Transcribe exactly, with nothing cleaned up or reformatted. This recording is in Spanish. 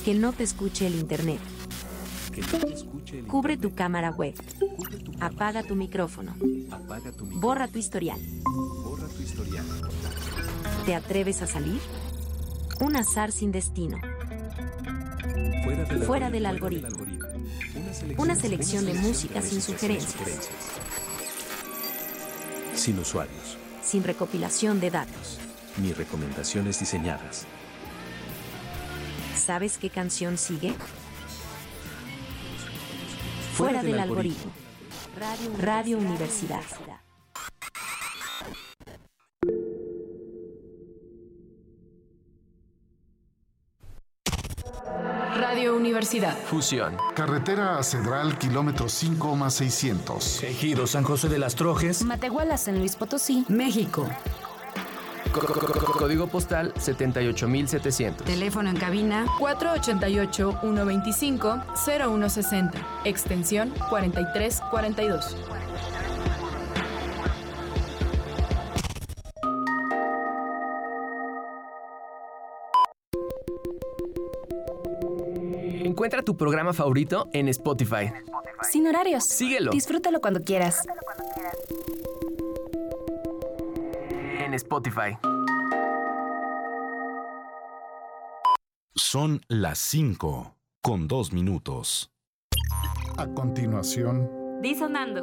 Que no te escuche el internet. Que no te escuche el Cubre internet. tu cámara web. Cubre tu cámara. Apaga tu micrófono. Apaga tu micrófono. Borra tu historial. Borra tu historial. ¿Te atreves a salir? Un azar sin destino. Fuera del Fuera del algoritmo. algoritmo. Una selección, Una selección de música sin música sugerencias. Sin usuarios. Sin recopilación de datos. Ni recomendaciones diseñadas. ¿Sabes qué canción sigue? Fuera del algoritmo. Radio Universidad. Radio Universidad. Fusión. Carretera a Cedral, kilómetro cinco más seiscientos. Ejido San José de las Trojes. Matehuala, San Luis Potosí, México. Código postal setenta y ocho mil setecientos. Teléfono en cabina cuatro ochenta y ocho, uno veinticinco, cero uno sesenta. Extensión cuarenta y tres cuarenta y dos. Encuentra tu programa favorito en Spotify. Sin horarios. Síguelo. Disfrútalo cuando quieras. En Spotify. Son las cinco con dos minutos. A continuación, Disonando.